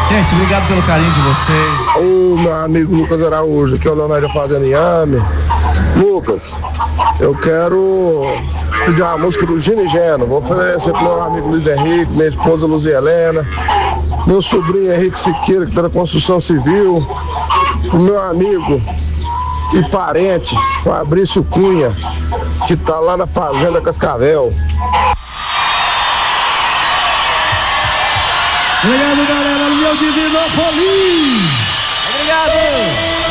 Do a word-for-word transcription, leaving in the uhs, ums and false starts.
Gente, obrigado pelo carinho de vocês. Ô, meu amigo Lucas Araújo, que é o Leonardo fazendo Inhame. Lucas, eu quero pedir uma música do Gino e Geno. Vou oferecer pro meu amigo Luiz Henrique, minha esposa Luzia Helena, meu sobrinho Henrique Siqueira, que tá na construção civil, pro meu amigo e parente Fabrício Cunha, que tá lá na Fazenda Cascavel. Obrigado, galera, do meu Divinópolis. Obrigado.